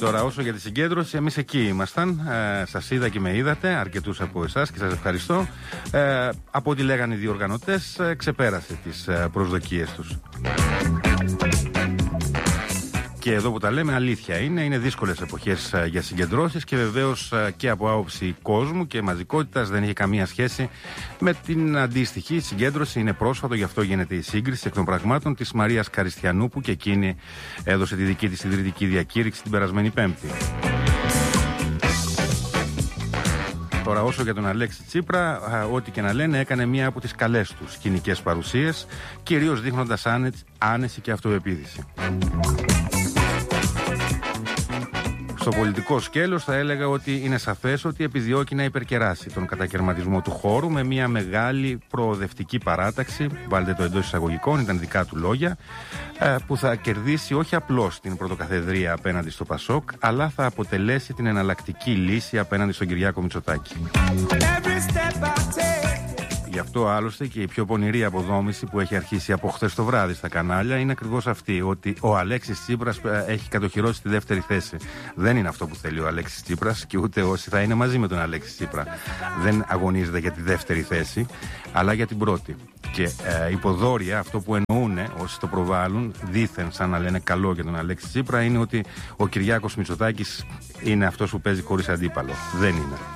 Τώρα, όσο για τη συγκέντρωση, εμείς εκεί ήμασταν. Σας είδα και με είδατε, αρκετούς από εσάς, και σας ευχαριστώ. Από ό,τι λέγανε οι διοργανωτές, ξεπέρασε τις προσδοκίες τους. Και εδώ που τα λέμε, αλήθεια είναι δύσκολες εποχές για συγκεντρώσεις και βεβαίως και από άποψη κόσμου και μαζικότητας δεν έχει καμία σχέση με την αντίστοιχη συγκέντρωση. Είναι πρόσφατο, γι' αυτό γίνεται η σύγκριση εκ των πραγμάτων της Μαρίας Καριστιανού, που και εκείνη έδωσε τη δική της ιδρυτική διακήρυξη την περασμένη Πέμπτη. Τώρα, όσο για τον Αλέξη Τσίπρα, ό,τι και να λένε, έκανε μία από τις καλές του σκηνικές παρουσίες, κυρίως δείχνοντας άνεση και αυτοεπίθεση. Στο πολιτικό σκέλος θα έλεγα ότι είναι σαφές ότι επιδιώκει να υπερκεράσει τον κατακαιρματισμό του χώρου με μια μεγάλη προοδευτική παράταξη, βάλτε το εντός εισαγωγικών, ήταν δικά του λόγια, που θα κερδίσει όχι απλώς την πρωτοκαθεδρία απέναντι στο Πασόκ, αλλά θα αποτελέσει την εναλλακτική λύση απέναντι στον Κυριάκο Μητσοτάκη. Γι' αυτό άλλωστε και η πιο πονηρή αποδόμηση που έχει αρχίσει από χθες το βράδυ στα κανάλια είναι ακριβώς αυτή, ότι ο Αλέξης Τσίπρας έχει κατοχυρώσει τη δεύτερη θέση. Δεν είναι αυτό που θέλει ο Αλέξης Τσίπρας και ούτε όσοι θα είναι μαζί με τον Αλέξη Τσίπρα. Δεν αγωνίζεται για τη δεύτερη θέση, αλλά για την πρώτη. Και υποδόρια, αυτό που εννοούν όσοι το προβάλλουν, δήθεν σαν να λένε καλό για τον Αλέξη Τσίπρα, είναι ότι ο Κυριάκος Μητσοτάκης είναι αυτός που παίζει χωρίς αντίπαλο. Δεν είναι.